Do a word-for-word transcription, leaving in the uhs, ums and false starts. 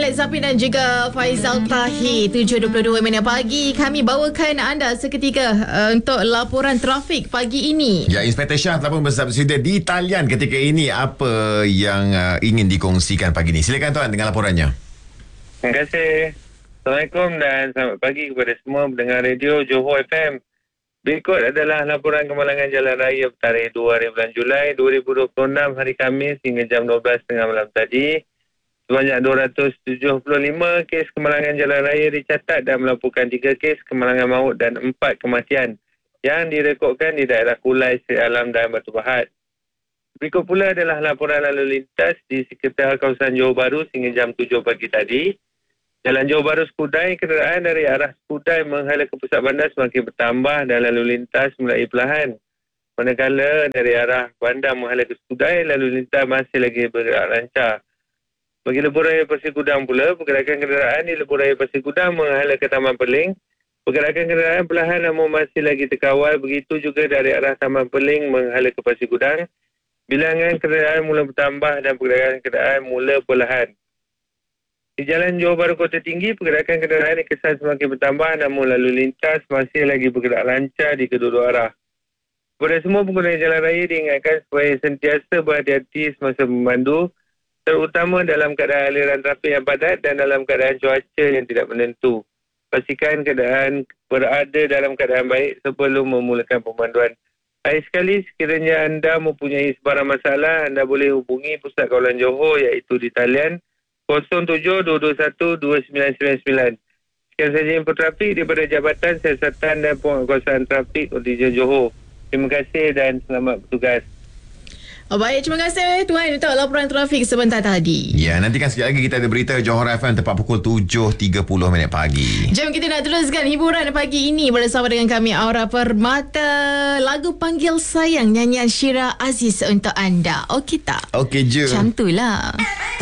Alex Zafi dan juga Faizal Tahir. tujuh dua puluh dua minit pagi. Kami bawakan anda seketika uh, untuk laporan trafik pagi ini. Ya, Inspektor Syah telah pun bersedia di talian ketika ini. Apa yang uh, ingin dikongsikan pagi ini? Silakan tuan dengan laporannya. Terima kasih. Assalamualaikum dan selamat pagi kepada semua pendengar radio Johor F M. Berikut adalah laporan kemalangan jalan raya tarikh dua hari bulan Julai dua ribu dua puluh enam hari Khamis hingga jam dua belas tiga puluh malam tadi. Sebanyak dua ratus tujuh puluh lima kes kemalangan jalan raya dicatat dan melaporkan tiga kes kemalangan maut dan empat kematian yang direkodkan di daerah Kulai, Seri Alam dan Batu Pahat. Berikut pula adalah laporan lalu lintas di sekitar kawasan Johor Bahru hingga jam tujuh pagi tadi. Jalan Johor Bahru Skudai, kenderaan dari arah Skudai menghala ke pusat bandar semakin bertambah dan lalu lintas mulai perlahan. Manakala dari arah bandar menghala ke Skudai, lalu lintas masih lagi bergerak lancar. Bagi Lebuh Raya Pasir Gudang pula, pergerakan kenderaan di Lebuh Raya Pasir Gudang menghala ke Taman Perling. Pergerakan kenderaan perlahan namun masih lagi terkawal. Begitu juga dari arah Taman Perling menghala ke Pasir Gudang. Bilangan kenderaan mula bertambah dan pergerakan kenderaan mula perlahan. Di Jalan Johor Bahru Kota Tinggi, pergerakan kenderaan di kesan semakin bertambah namun lalu lintas masih lagi bergerak lancar di kedua-dua arah. Kepada semua pengguna jalan raya diingatkan supaya sentiasa berhati-hati semasa memandu, terutama dalam keadaan aliran trafik yang padat dan dalam keadaan cuaca yang tidak menentu. Pastikan keadaan berada dalam keadaan baik sebelum memulakan pemanduan. Akhir sekali, sekiranya anda mempunyai sebarang masalah, anda boleh hubungi Pusat Kawalan Johor iaitu di talian kosong tujuh dua dua satu dua sembilan sembilan sembilan. Sekian sahaja info trafik daripada Jabatan Siasatan dan Penguasaan Trafik Kontingen Johor. Terima kasih dan selamat bertugas. Oh, baik, terima kasih Tuan untuk laporan trafik sebentar tadi. Ya, nantikan sekejap lagi kita ada berita Johor F M tepat pukul tujuh tiga puluh minit pagi. Jom kita nak teruskan hiburan pagi ini bersama dengan kami Aura Permata. Lagu Panggil Sayang nyanyian Syira Aziz untuk anda. Okey tak? Okey je. Macam tu lah.